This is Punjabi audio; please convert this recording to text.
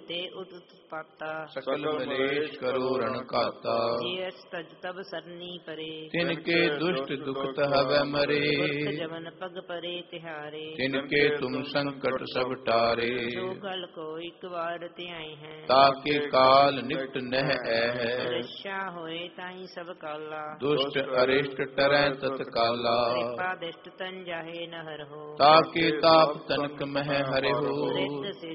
ਤੇ ਉਤਪਾਤਾ। ਸਕਲ ਮਲੇਸ਼ ਕਰੋ ਰਣ ਘਾਤਾ। ਜੇ ਅਸ ਤਜ ਤਬ ਸਰਨੀ ਪਰੇ। ਤਿਨ ਕੇ ਦੁਸ਼ਟ ਦੁਖਤ ਹਵੈ ਮਰੇ। ਗੁਰਤ ਜਮਨ ਪਗ ਪਰੇ ਤਿਹਾਰੇ। ਤਿਨ ਕੇ ਤੁਮ ਸੰਕਟ ਸਭ ਟਾਰੇ। ਜੋ ਗਲ ਕੋ ਇਕ ਵਾਰ ਧਿਆਏ ਹੈ। ਤਾਕੇ ਕਾਲ ਨਿਕਟ ਨਹਿ ਐ। ਰਛਾ ਹੋਏ ਤਾਈ ਸਭ ਕਾਲਾ। ਦੁਸ਼ਟ ਅਰਿਸ਼ਟ ਟਰੈ ਤਤਕਾਲਾ। ਕਿਰਪਾ ਦਿਸ਼ਟ ਤਨ ਜਾਹੇ ਨ ਹਰਹੁ। ਤਾਕੇ ਤਾਪ ਤਨਕ ਮਹਿ ਹਰਿ ਹੋ। ਰਿਤ